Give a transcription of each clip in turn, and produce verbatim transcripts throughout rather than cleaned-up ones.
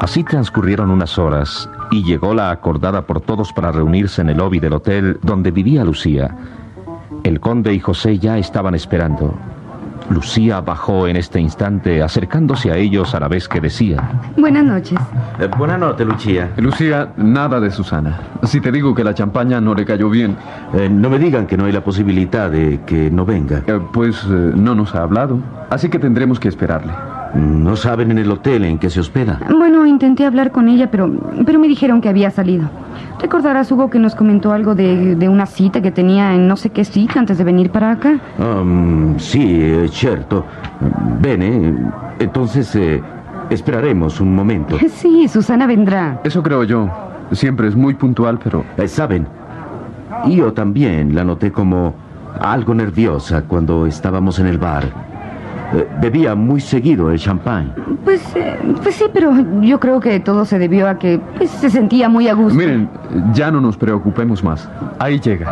Así transcurrieron unas horas y llegó la acordada por todos para reunirse en el lobby del hotel donde vivía Lucía. El conde y José ya estaban esperando. Lucía bajó en este instante, acercándose a ellos a la vez que decía: Buenas noches. Eh, buenas noches, Lucía. Lucía, nada de Susana. Si te digo que la champaña no le cayó bien... Eh, no me digan que no hay la posibilidad de que no venga. Eh, pues eh, no nos ha hablado, así que tendremos que esperarle. ¿No saben en el hotel en que se hospeda? Bueno, intenté hablar con ella, pero, pero me dijeron que había salido. ¿Recordarás, Hugo, que nos comentó algo de, de una cita que tenía en no sé qué sitio antes de venir para acá? Um, sí, eh, cierto. Bene, entonces eh, esperaremos un momento. Sí, Susana vendrá. Eso creo yo. Siempre es muy puntual, pero... Eh, ¿Saben? Yo también la noté como algo nerviosa cuando estábamos en el bar. Eh, bebía muy seguido el champán. Pues, eh, pues sí, pero yo creo que todo se debió a que pues, se sentía muy a gusto. Miren, ya no nos preocupemos más. Ahí llega.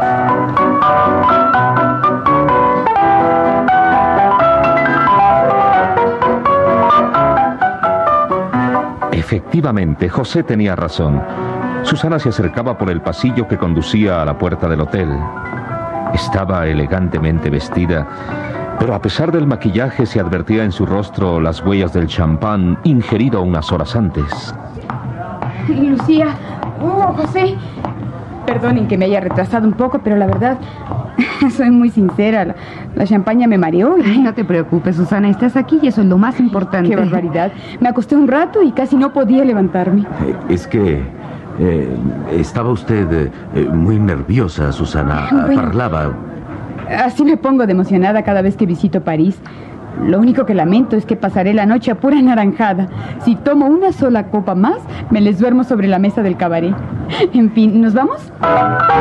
Efectivamente, José tenía razón. Susana se acercaba por el pasillo que conducía a la puerta del hotel. Estaba elegantemente vestida, pero a pesar del maquillaje se advertía en su rostro las huellas del champán ingerido unas horas antes. Lucía, Hugo, José, perdonen que me haya retrasado un poco, pero la verdad, soy muy sincera, la, la champaña me mareó y... Ay, no te preocupes, Susana, estás aquí y eso es lo más importante. Qué barbaridad, me acosté un rato y casi no podía levantarme. Eh, es que eh, estaba usted eh, muy nerviosa, Susana. Bueno. Parlaba... Así me pongo de emocionada cada vez que visito París. Lo único que lamento es que pasaré la noche a pura naranjada. Si tomo una sola copa más, me les duermo sobre la mesa del cabaret. En fin, ¿nos vamos?